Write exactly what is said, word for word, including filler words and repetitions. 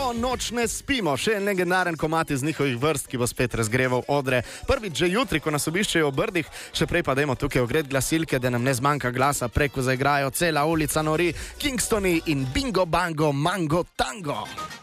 Celo noč ne spimo, še en legendaren komad iz njihovih vrst, ki bo spet razgreval odre. Prvič že jutri, ko nas obiščejo v Brdih, še prej pa dajmo tukaj ogret glasilke, da nam ne zmanjka glasa, preko zaigrajo Cela ulica nori, Kingstoni in Bingo Bango Mango Tango.